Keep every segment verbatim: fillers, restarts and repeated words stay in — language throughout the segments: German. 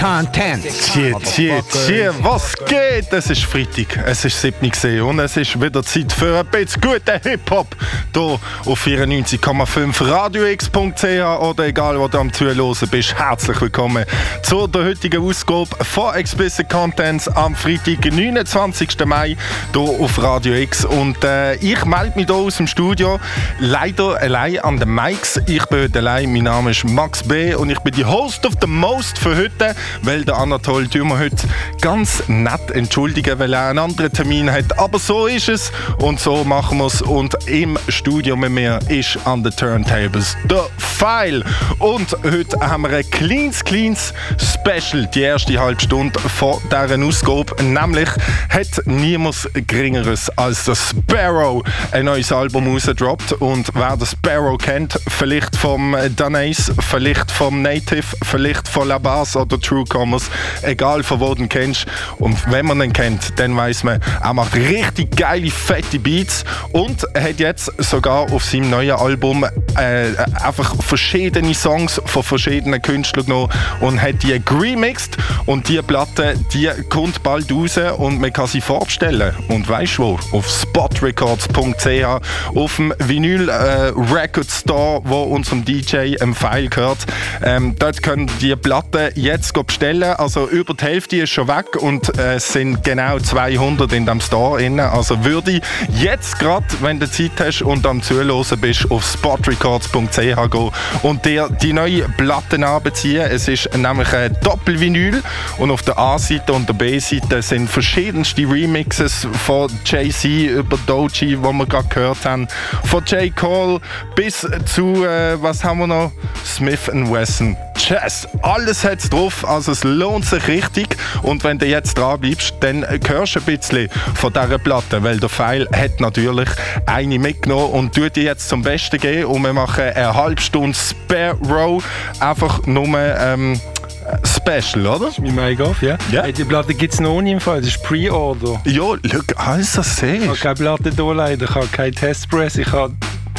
Content. Tje, tje, tje, was geht? Es ist Freitag, es ist siebzehn gesehen und es ist wieder Zeit für ein bisschen guten Hip-Hop. Hier auf vierundneunzig Komma fünf radio x punkt c h oder egal, wo du am Zuhören bist. Herzlich willkommen zu der heutigen Ausgabe von Explicit Contents am Freitag, neunundzwanzigsten Mai, hier auf Radio X. Und äh, ich melde mich hier aus dem Studio, leider allein an den Mics. Ich bin heute allein, mein Name ist Max B. und ich bin die Host of the Most für heute, weil der Anatol Thürmer heute ganz nett entschuldigen, weil er einen anderen Termin hat. Aber so ist es und so machen wir es. Und im Studio mit mir ist an den Turntables der File. Und heute haben wir ein kleines, kleines Special, die erste halbe Stunde von dieser Ausgabe. Nämlich hat niemand Geringeres als der Sparrow ein neues Album rausgedroppt. Und wer den Sparrow kennt, vielleicht vom Danais, vielleicht vom Native, vielleicht von La Bass oder Truecomers, egal von wo du ihn kennst. Und wenn man ihn kennt, dann weiss man, er macht richtig geile, fette Beats und er hat jetzt sogar auf seinem neuen Album äh, einfach verschiedene Songs von verschiedenen Künstlern genommen und hat die geremixed. Und diese Platte, die kommt bald raus und man kann sie vorbestellen. Und weisst du wo? Auf spot records punkt c h, auf dem Vinyl äh, Record Store, wo unserem D J ein File gehört. Ähm, dort können die Platten jetzt bestellen. Also über die Hälfte ist schon weg und äh, es sind genau zweihundert in dem Store drin. Also würde ich jetzt gerade, wenn du Zeit hast und am Zuhören bist, auf spot records punkt c h gehen und dir die neue Platten anbeziehen. Es ist nämlich ein Doppelvinyl und auf der A-Seite und der B-Seite sind verschiedenste Remixes von Jay-Z über Doechii, die wir gerade gehört haben, von J. Cole bis zu, äh, was haben wir noch? Smith and Wesson. Jazz. Alles hat's drauf, also es lohnt sich richtig. Und wenn du jetzt dran bleibst, dann hörst du ein bisschen von dieser Platte, weil der File hat natürlich eine mitgenommen und tut die jetzt zum Besten geben und wir machen eine halbe Stunde Sparrow, einfach nur ähm, Special, oder? Das ist mein Mic off, ja? Ja. Hey, die Platte gibt es noch nicht im Fall, das ist Pre-Order. Ja, schau, alles das siehst. Ich habe keine Platte da leider, ich habe keinen Testpress, ich habe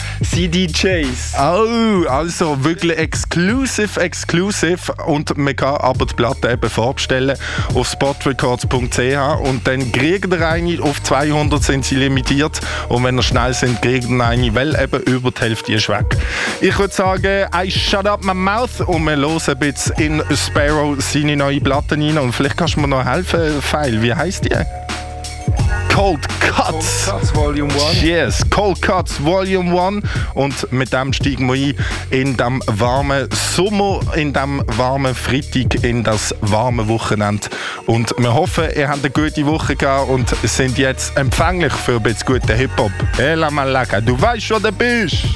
C D Js. Oh, also wirklich exclusive, exclusive. Und man kann aber die Platte eben vorbestellen auf spot records punkt c h und dann kriegt ihr eine, auf zweihundert sind sie limitiert und wenn ihr schnell sind, kriegt ihr eine, weil eben über die Hälfte ist weg. Ich würde sagen, I shut up my mouth und wir hören ein bisschen in Sparrow seine neue Platte rein und vielleicht kannst du mir noch helfen, File, wie heisst die? Cold Cuts. Cold Cuts Volume eins. Yes, Cold Cuts Volume eins. Und mit dem steigen wir ein in dem warmen Sommer, in dem warmen Freitag, in das warme Wochenende. Und wir hoffen, ihr habt eine gute Woche gehabt und sind jetzt empfänglich für ein bisschen guten Hip-Hop. Hey, la Malaga, du weißt, wo du bist.